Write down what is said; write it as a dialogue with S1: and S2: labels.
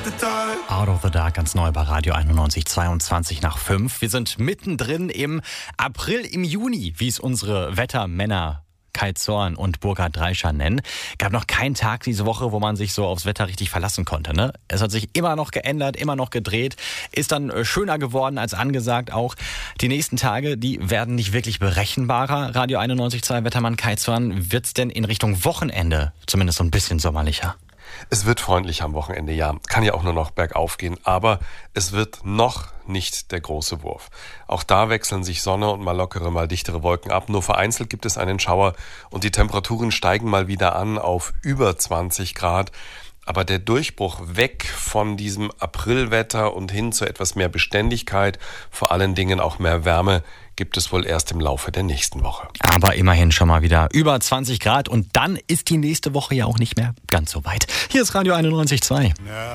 S1: Out of the Dark, ganz neu bei Radio 91, 22 nach 5. Wir sind mittendrin im April, im Juni, wie es unsere Wettermänner Kai Zorn und Burkhard Dreischer nennen. Gab noch keinen Tag diese Woche, wo man sich so aufs Wetter richtig verlassen konnte. Ne? Es hat sich immer noch geändert, immer noch gedreht. Ist dann schöner geworden als angesagt auch. Die nächsten Tage, die werden nicht wirklich berechenbarer. Radio 91.2 Wettermann Kai Zorn, wird's denn in Richtung Wochenende zumindest so ein bisschen sommerlicher?
S2: Es wird freundlich am Wochenende, ja. Kann ja auch nur noch bergauf gehen, aber es wird noch nicht der große Wurf. Auch da wechseln sich Sonne und mal lockere, mal dichtere Wolken ab. Nur vereinzelt gibt es einen Schauer und die Temperaturen steigen mal wieder an auf über 20 Grad. Aber der Durchbruch weg von diesem Aprilwetter und hin zu etwas mehr Beständigkeit, vor allen Dingen auch mehr Wärme, gibt es wohl erst im Laufe der nächsten Woche.
S1: Aber immerhin schon mal wieder über 20 Grad und dann ist die nächste Woche ja auch nicht mehr ganz so weit. Hier ist Radio 91.2.